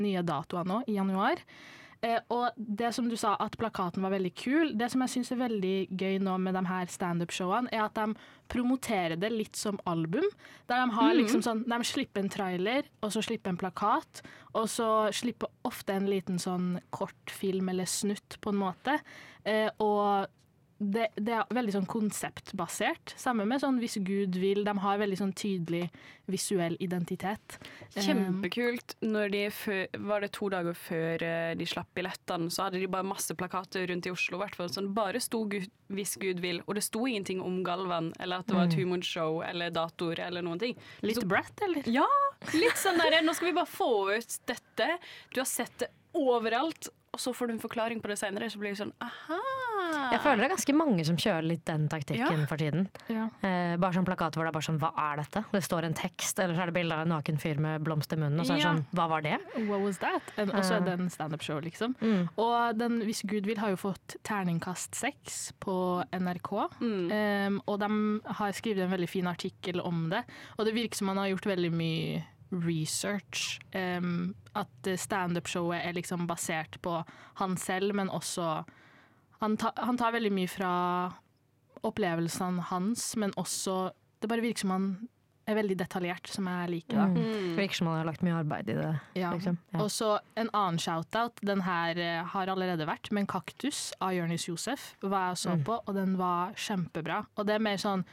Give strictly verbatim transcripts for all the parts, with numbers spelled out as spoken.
nye datoer nå i januar. Eh, og det som du sa, at plakaten var veldig kul, det som jeg synes er veldig gøy nå med de her stand-up-showene, er at de promoterer det litt som album, der de har liksom sånn, de slipper en trailer, og så slipper en plakat, og så slipper ofte en liten sånn kortfilm eller snutt på en måte, eh, og Det, det er veldig sånn konseptbasert. Samme med sånn Hvis Gud vil. De har veldig sånn tydelig visuell identitet. Kjempekult. Når de før, var det to dager før de slapp billettene, så hadde de bare masse plakater rundt i Oslo. Hvert fall sånn, bare sto Gud, Hvis Gud vil. Og det sto ingenting om Galvan, eller at det var et humorshow, eller datoer, eller noen ting. Litt så, Brat, eller? Ja, litt sånn der. Nå skal vi bare få ut dette. Du har sett det overalt. Og så får du en forklaring på det senere, så blir det sånn, aha. Jeg føler det er ganske mange som kjører litt den taktikken Ja. for tiden. Ja. Eh, bare sånn plakat hvor det er bare sånn, hva er dette? Det står en tekst, eller så er det bilde av en naken fyr med blomst i munnen, og så er det Ja. sånn, hva var det? What was that? En, og så er det en stand-up-show, liksom. Mm. Og den Hvis Gud vil har jo fått terningkast seks på N R K, um, og de har skrevet en veldig fin artikkel om det. Og det virker som man har gjort veldig mye research. Um, at stand-up-showet er liksom basert på han selv, men også han, ta, han tar veldig mye fra opplevelsene hans, men også det bare virker som han er veldig detaljert, som jeg liker da. Mm. Det virker som man har lagt mye arbeid i det. Ja. Liksom. Ja. Og så en annen shoutout, den her eh, har allerede vært, men Kaktus av Jonis Josef var jeg og så på, og den var kjempebra. Og det er mer sånn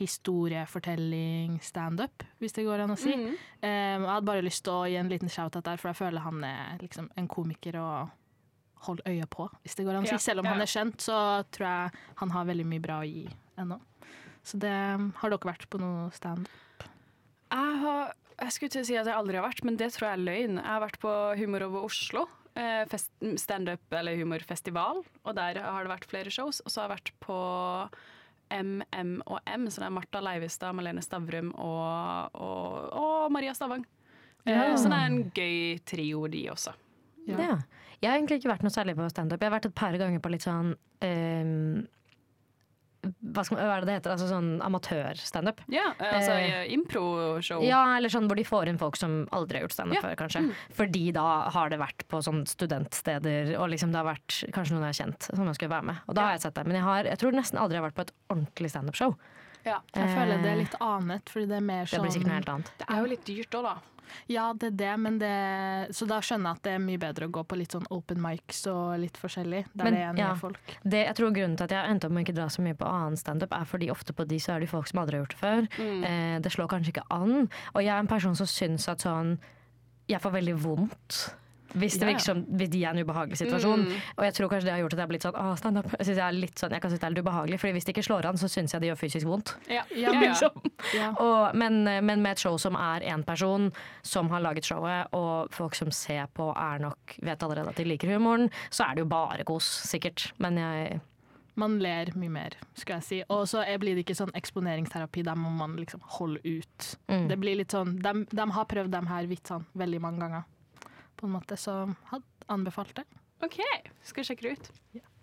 historiefortelling, stand-up, hvis det går an å si. Mm. Um, jeg hadde bare lyst til å gi en liten shoutout der, for jeg føler han er liksom en komiker å holde øye på, hvis det går an å si. Ja, Selv om ja. han er kjent, så tror jeg han har veldig mye bra å gi ennå. Så det har dere vært på noe stand-up? Jeg, har, jeg skulle til å si at jeg aldri har vært, men det tror jeg er løgn. Jeg har vært på Humor over Oslo, eh, fest, stand-up eller humorfestival, og der har det vært flere shows. Og så har jeg vært på M M og M, så det er Martha Leivestad, Malene Stavrum og, og, og Maria Stavang. Eh, Ja. Så det er en gøy trio, de også. Ja. Ja. Jeg har egentlig ikke vært noe særlig på stand-up. Jeg har vært et par ganger på litt sånn ehm, hva, skal, hva er det det heter? Altså sånn amatør-standup. Ja, eh, altså Eh, impro-show. Ja, eller sånn hvor de får inn folk som aldri har gjort standup Ja. før, kanskje. Fordi da har det vært på sånn studentsteder, og liksom det har vært kanskje noen jeg har kjent som jeg skulle være med. Og da har jeg sett det. Men jeg, har, jeg tror nesten aldri jeg har vært på et ordentlig standup-show. Ja. Jeg føler det er litt annet, fordi det er mer Det sånn... blir sikkert noe helt annet. Det er jo litt dyrt òg, da. Ja, det er det, men det, så da skjønner jeg at det er mye bedre å gå på litt sånn open mics og litt forskjellig, der Men, det er nye ja. folk. Det, jeg tror grunnen til at jeg har endt opp med å ikke dra så mye på annen standup, er fordi ofte på de så er det folk som aldri har gjort det før. Mm. Eh, det slår kanskje ikke an. Og jeg er en person som syns at sånn jeg får veldig vondt. Hvis det Ja, ja. virker som hvis de er en ubehagelig situasjon. Mm. Og jeg tror kanskje det har gjort at jeg har blitt sånn Åh, stand-up. Jeg, synes jeg, er litt sånn, jeg kan synes det er litt ubehagelig, Fordi hvis det ikke slår an, så syns jeg det gjør fysisk vondt. Ja, Ja, ja, ja. Liksom. Ja. Og, men, men med et show som er én person som har laget showet, og folk som ser på er nok vet allerede at de liker humoren, så er det jo bare kos, sikkert. Men jeg Man ler mye mer, skal jeg si. Og så er- blir det ikke sånn eksponeringsterapi, der må man liksom holde ut. Mm. Det blir litt sånn, de, de har prøvd de her vitsene veldig mange ganger, på en måte, så hadde anbefalt det. OK, skal jeg sjekke det ut. Ja.